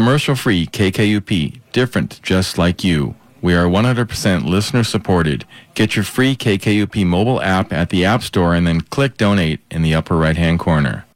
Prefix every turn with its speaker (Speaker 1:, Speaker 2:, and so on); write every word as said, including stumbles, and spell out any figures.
Speaker 1: Commercial-free K K U P, different just like you. We are one hundred percent listener-supported. Get your free K K U P mobile app at the App Store and then click Donate in the upper right-hand corner.